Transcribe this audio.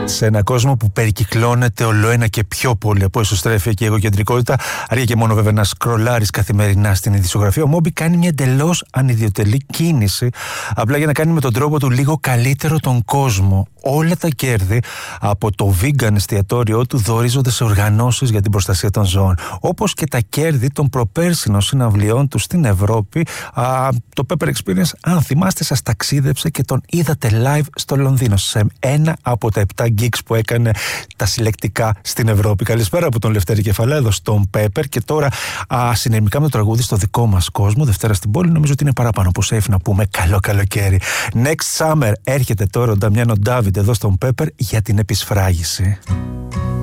Σε ένα κόσμο που περικυκλώνεται ολοένα και πιο πολύ από εσωστρέφεια και εγωκεντρικότητα, αρκεί και μόνο βέβαια να σκρολάρεις καθημερινά στην ειδησιογραφία, ο Μόμπι κάνει μια εντελώς ανιδιοτελή κίνηση, απλά για να κάνει με τον τρόπο του λίγο καλύτερο τον κόσμο. Όλα τα κέρδη από το vegan εστιατόριό του δωρίζονται σε οργανώσεις για την προστασία των ζώων. Όπως και τα κέρδη των προπέρσινων συναυλιών του στην Ευρώπη. Το Pepper Experience, αν θυμάστε, σας ταξίδεψε και τον είδατε live στο Λονδίνο σε ένα από τα 7 gigs που έκανε τα συλλεκτικά στην Ευρώπη. Καλησπέρα από τον Λευτέρη Κεφαλέδο στον Pepper. Και τώρα συνειρμικά με το τραγούδι στο δικό μας κόσμο, Δευτέρα στην πόλη, νομίζω ότι είναι παραπάνω από safe να πούμε καλό καλοκαίρι. Next summer έρχεται τώρα ο Νταμιάνο Ντάβιντ εδώ στον Pepper για την επισφράγιση.